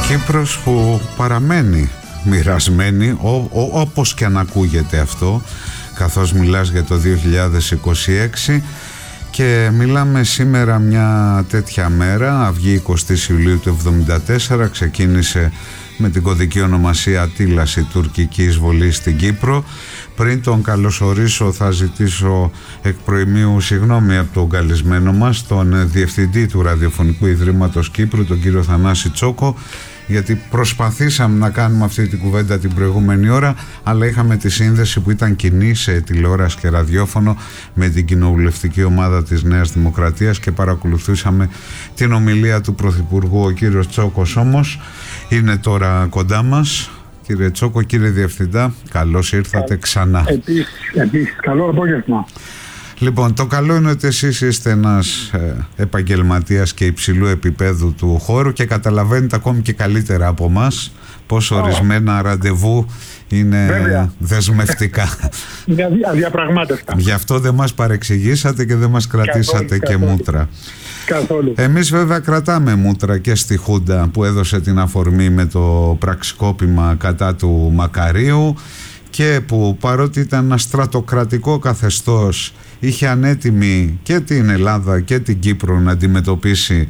Κύπρος που παραμένει μοιρασμένη, όπως και αν ακούγεται αυτό, καθώς μιλάς για το 2026, και μιλάμε σήμερα μια τέτοια μέρα, αυγή 20 Ιουλίου του 1974, ξεκίνησε με την κωδική ονομασία Ατήλας η τουρκική εισβολή στην Κύπρο. Πριν τον καλωσορίσω θα ζητήσω εκ προημίου συγγνώμη από τον καλεσμένο μας, τον Διευθυντή του Ραδιοφωνικού Ιδρύματος Κύπρου, τον κύριο Θανάση Τσόκο, γιατί προσπαθήσαμε να κάνουμε αυτή την κουβέντα την προηγούμενη ώρα, αλλά είχαμε τη σύνδεση που ήταν κοινή σε τηλεόραση και ραδιόφωνο με την κοινοβουλευτική ομάδα της Νέας Δημοκρατίας και παρακολουθήσαμε την ομιλία του Πρωθυπουργού. Ο κύριος Τσόκος όμως είναι τώρα κοντά μας. Κύριε Τσόκο, κύριε Διευθυντά, καλώς ήρθατε ξανά. Επίσης, καλό απόγευμα. Λοιπόν, το καλό είναι ότι εσείς είστε ένας επαγγελματίας και υψηλού επίπεδου του χώρου και καταλαβαίνετε ακόμη και καλύτερα από εμάς πως ορισμένα ραντεβού είναι δεσμευτικά. Είναι αδιαπραγμάτευτα. Γι' αυτό δεν μας παρεξηγήσατε και δεν μας κρατήσατε μούτρα. Καθόλου. Εμείς βέβαια κρατάμε μούτρα και στη Χούντα που έδωσε την αφορμή με το πραξικόπημα κατά του Μακαρίου και που παρότι ήταν ένα στρατοκρατικό καθεστώς είχε ανέτοιμη και την Ελλάδα και την Κύπρο να αντιμετωπίσει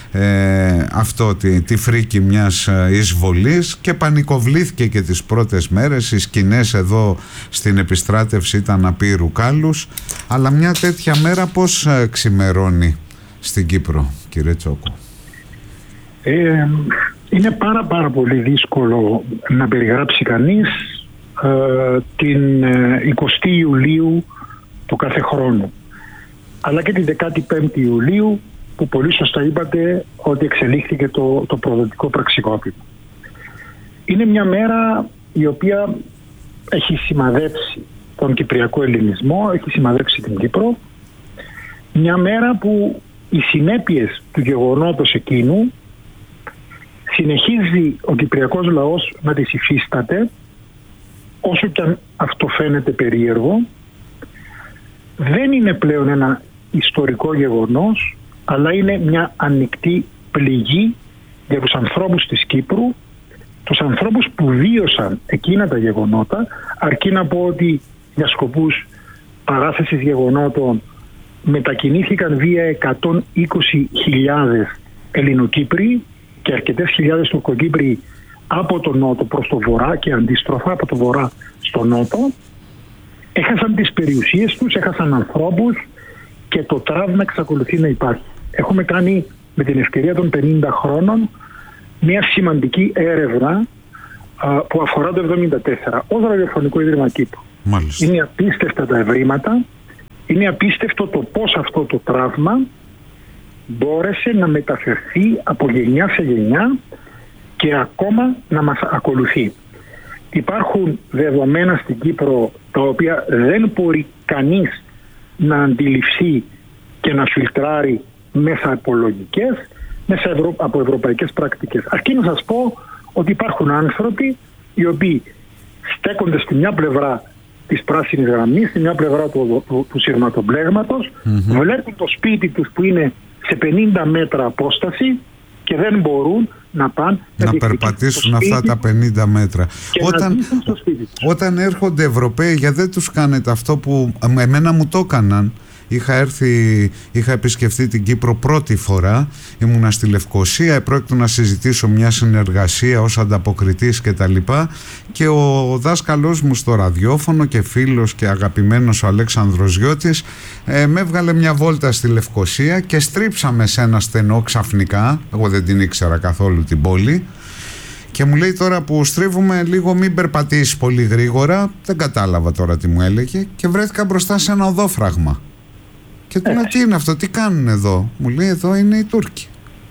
τη φρίκη μιας εισβολής και πανικοβλήθηκε και τις πρώτες μέρες. Οι σκηνές εδώ στην επιστράτευση ήταν απείρου κάλους, αλλά μια τέτοια μέρα πώς ξημερώνει στην Κύπρο, κύριε Τσόκο? Είναι πάρα πολύ δύσκολο να περιγράψει κανείς την 20η Ιουλίου του κάθε χρόνου, αλλά και την 15η Ιουλίου που πολύ σωστά είπατε ότι εξελίχθηκε το προδοτικό πραξικόπημα. Είναι μια μέρα η οποία έχει σημαδέψει τον κυπριακό ελληνισμό, έχει σημαδέψει την Κύπρο, μια μέρα που οι συνέπειες του γεγονότος εκείνου συνεχίζει ο κυπριακός λαός να τις υφίσταται, όσο και αν αυτό φαίνεται περίεργο. Δεν είναι πλέον ένα ιστορικό γεγονός, αλλά είναι μια ανοιχτή πληγή για τους ανθρώπους της Κύπρου, τους ανθρώπους που βίωσαν εκείνα τα γεγονότα, αρκεί να πω ότι για σκοπούς παράθεσης γεγονότων μετακινήθηκαν βία 120.000 Ελληνοκύπριοι και αρκετές χιλιάδες Τουρκοκύπριοι από τον νότο προς το βορρά και αντίστροφα από το βορρά στο νότο. Έχασαν τις περιουσίες τους, έχασαν ανθρώπους και το τραύμα εξακολουθεί να υπάρχει. Έχουμε κάνει με την ευκαιρία των 50 χρόνων μια σημαντική έρευνα που αφορά το 1974 ως Ραδιοφωνικό Ίδρυμα Κύπρου. Μάλιστα. Είναι απίστευτα τα ευρήματα, είναι απίστευτο το πώς αυτό το τραύμα μπόρεσε να μεταφερθεί από γενιά σε γενιά και ακόμα να μας ακολουθεί. Υπάρχουν δεδομένα στην Κύπρο τα οποία δεν μπορεί κανείς να αντιληφθεί και να φιλτράρει μέσα από λογικές, μέσα από ευρωπαϊκές πρακτικές. Αρκεί να σας πω ότι υπάρχουν άνθρωποι οι οποίοι στέκονται στη μια πλευρά της πράσινης γραμμής, στη μια πλευρά του σειρματοπλέγματος, βλέπουν το σπίτι τους που είναι σε 50 μέτρα απόσταση και δεν μπορούν να πάνε να περπατήσουν αυτά τα 50 μέτρα. Όταν έρχονται Ευρωπαίοι, γιατί δεν τους κάνετε αυτό που εμένα μου το έκαναν? Είχα επισκεφθεί την Κύπρο πρώτη φορά, ήμουνα στη Λευκοσία, επρόκειτο να συζητήσω μια συνεργασία ως ανταποκριτής και τα λοιπά, και ο δάσκαλός μου στο ραδιόφωνο και φίλος και αγαπημένος ο Αλέξανδρος Γιώτης με έβγαλε μια βόλτα στη Λευκοσία και στρίψαμε σε ένα στενό ξαφνικά, εγώ δεν την ήξερα καθόλου την πόλη, και μου λέει τώρα που στρίβουμε λίγο μην περπατήσεις πολύ γρήγορα, δεν κατάλαβα τώρα τι μου έλεγε και βρέθηκα μπροστά σε ένα οδόφραγμα. Και του λέω τι είναι αυτό, τι κάνουν εδώ? Μου λέει εδώ είναι οι Τούρκοι.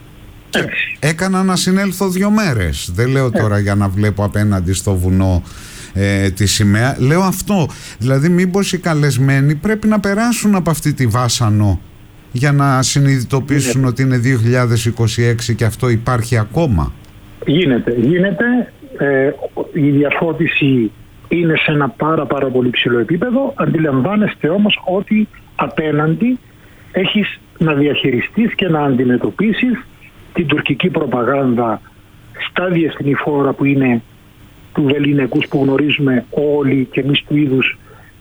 Έκανα να συνέλθω 2 μέρες. Δεν λέω τώρα για να βλέπω απέναντι στο βουνό τη σημαία. Λέω αυτό. Δηλαδή μήπως οι καλεσμένοι πρέπει να περάσουν από αυτή τη βάσανο για να συνειδητοποιήσουν ότι είναι 2026 και αυτό υπάρχει ακόμα? Γίνεται. Η διαφώτιση είναι σε ένα πάρα πολύ ψηλό επίπεδο. Αντιλαμβάνεστε όμως ότι απέναντι έχεις να διαχειριστείς και να αντιμετωπίσεις την τουρκική προπαγάνδα στα διεθνή φόρα που είναι του βεληνικούς που γνωρίζουμε όλοι και εμείς του είδους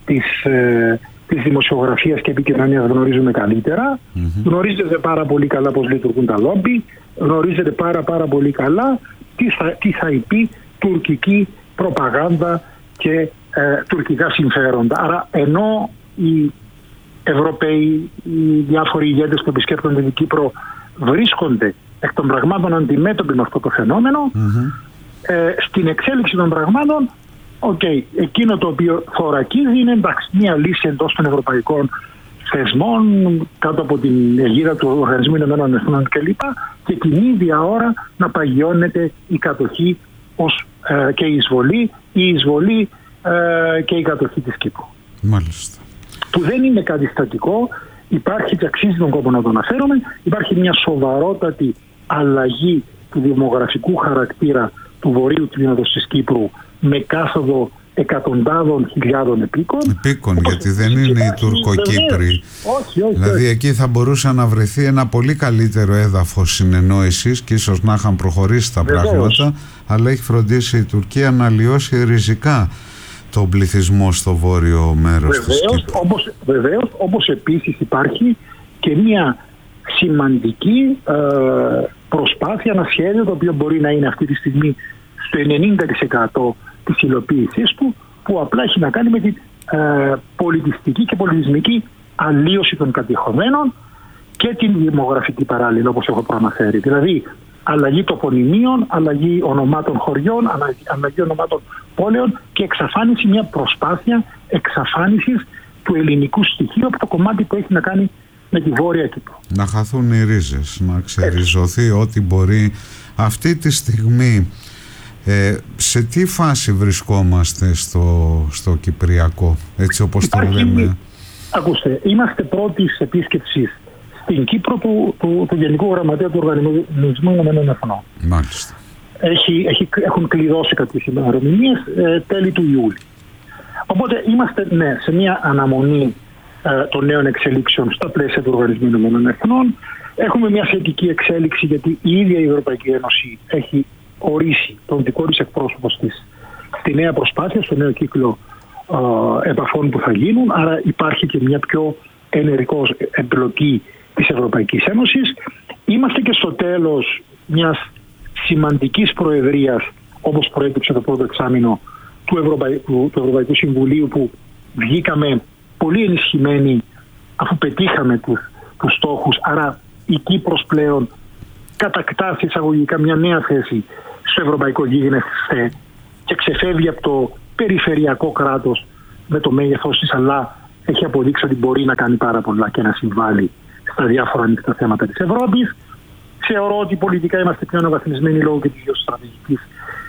της δημοσιογραφίας και επικοινωνίας γνωρίζουμε καλύτερα. Γνωρίζετε πάρα πολύ καλά πώς λειτουργούν τα λόμπι, γνωρίζετε πάρα πολύ καλά τι θα πει τουρκική προπαγάνδα και τουρκικά συμφέροντα. Άρα ενώ οι Ευρωπαίοι, οι διάφοροι ηγέτες που επισκέπτονται την Κύπρο βρίσκονται εκ των πραγμάτων αντιμέτωποι με αυτό το φαινόμενο, στην εξέλιξη των πραγμάτων, εκείνο το οποίο θωρακίζει είναι εντάξει, μια λύση εντός των ευρωπαϊκών θεσμών, κάτω από την αιγίδα του Οργανισμού Ηνωμένων Εθνών κλπ. Και την ίδια ώρα να παγιώνεται η κατοχή και η εισβολή και η κατοχή της Κύπρου. Μάλιστα. Που δεν είναι κάτι στατικό, υπάρχει και αξίζει τον κόπο να το αναφέρουμε, υπάρχει μια σοβαρότατη αλλαγή του δημογραφικού χαρακτήρα του βορείου τμήματος της Κύπρου με κάθοδο εκατοντάδων χιλιάδων επίκων. Γιατί δεν είναι οι Τουρκοκύπροι. Όχι. Δηλαδή εκεί θα μπορούσε να βρεθεί ένα πολύ καλύτερο έδαφος συνεννόησης και ίσως να είχαν προχωρήσει τα πράγματα, αλλά έχει φροντίσει η Τουρκία να αλλοιώσει ριζικά τον πληθυσμό στο βόρειο μέρος της Κύπρου. Βεβαίως, όπως επίσης υπάρχει και μια σημαντική προσπάθεια, ένα σχέδιο το οποίο μπορεί να είναι αυτή τη στιγμή στο 90% της υλοποίησής του, που απλά έχει να κάνει με την πολιτιστική και πολιτισμική αλλίωση των κατεχομένων και την δημογραφική παράλληλα, όπως έχω προαναφέρει. Δηλαδή αλλαγή τοπονυμίων, αλλαγή ονομάτων χωριών, αλλαγή ονομάτων πόλεων και εξαφάνιση, μια προσπάθεια εξαφάνισης του ελληνικού στοιχείου από το κομμάτι που έχει να κάνει με τη Βόρεια Κύπρο. Να χαθούν οι ρίζες, να ξεριζωθεί ό,τι μπορεί. Αυτή τη στιγμή σε τι φάση βρισκόμαστε στο Κυπριακό, έτσι όπως το λέμε? Ακούστε, είμαστε πρώτης επίσκεψης στην Κύπρο του Γενικού Γραμματέα του Οργανισμού Ηνωμένων Εθνών. Μάλιστα. Έχουν κλειδώσει κάποιες ημερομηνίες τέλη του Ιούλη. Οπότε είμαστε σε μια αναμονή των νέων εξελίξεων στα πλαίσια του Οργανισμού Ηνωμένων Εθνών. Έχουμε μια θετική εξέλιξη γιατί η ίδια η Ευρωπαϊκή Ένωση έχει ορίσει τον δικό της εκπρόσωπο της στη νέα προσπάθεια, στο νέο κύκλο επαφών που θα γίνουν. Άρα υπάρχει και μια πιο ενεργός εμπλοκή της Ευρωπαϊκής Ένωσης. Είμαστε και στο τέλος μιας σημαντικής προεδρίας, όπως προέκυψε το πρώτο εξάμηνο του Ευρωπαϊκού Συμβουλίου, που βγήκαμε πολύ ενισχυμένοι αφού πετύχαμε τους στόχους. Άρα η Κύπρος πλέον κατακτά εισαγωγικά μια νέα θέση στο ευρωπαϊκό γίγνεσθε και ξεφεύγει από το περιφερειακό κράτος με το μέγεθος της, αλλά έχει αποδείξει ότι μπορεί να κάνει πάρα πολλά και να συμβάλλει στα διάφορα ανοιχτά θέματα της Ευρώπης. Θεωρώ ότι πολιτικά είμαστε πιο αναβαθμισμένοι λόγω και της γεωστρατηγικής